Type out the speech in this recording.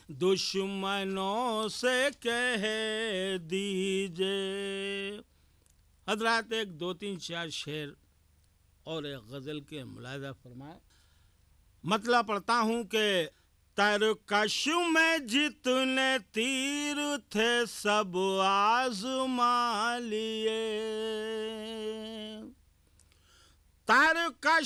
दुश्मनों से कह दीजिए। हजरात एक दो तीन चार शेर और एक गज़ल के मुलाहिज़ा फरमाए। मतलब पढ़ता हूँ कि तरकश में जितने तीर थे सब आज़मा लिए, तरकश